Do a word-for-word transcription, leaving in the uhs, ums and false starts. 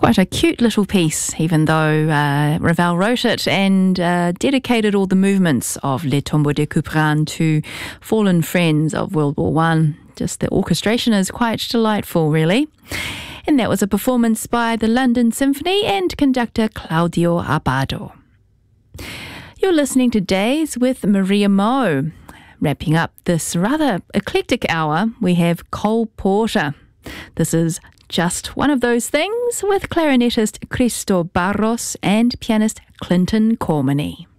Quite a cute little piece, even though uh, Ravel wrote it and uh, dedicated all the movements of Les Tombeaux de Couperin to fallen friends of World War One. Just the orchestration is quite delightful, really. And that was a performance by the London Symphony and conductor Claudio Abbado. You're listening to Days with Maria Moe. Wrapping up this rather eclectic hour, we have Cole Porter. This is Just One of Those Things with clarinetist Cristo Barros and pianist Clinton Cormany.